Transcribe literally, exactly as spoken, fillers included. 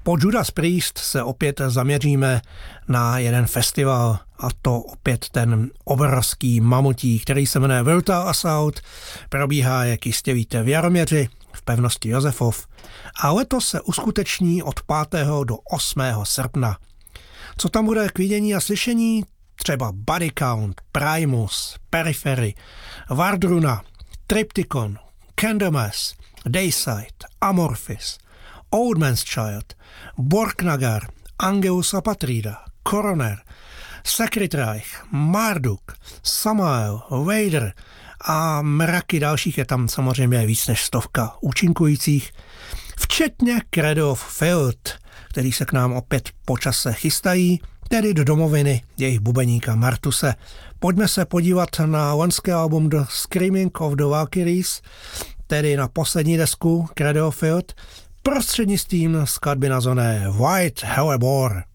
Po Judas Priest se opět zaměříme na jeden festival, a to opět ten obrovský mamutí, který se jmenuje Brutal Assault, probíhá, jak jistě víte, v Jaroměři, v pevnosti Josefov, a letos se uskuteční od pátého do osmého srpna. Co tam bude k vidění a slyšení? Třeba Body Count, Primus, Periphery, Wardruna, Triptychon, Candlemass, Dayside, Amorphis, Old Man's Child, Borknagar, Angelus Apatrida, Coroner, Sacred-Reich, Marduk, Samael, Vader a mraky dalších, je tam samozřejmě víc než stovka účinkujících, včetně Cradle of Filth, který se k nám opět po čase chystají, tedy do domoviny jejich bubeníka Martuse. Pojďme se podívat na loňský album The Screaming of the Valkyries, tedy na poslední desku Cradle of Filth, prostřednictvím skladby nazvané White Hellebore.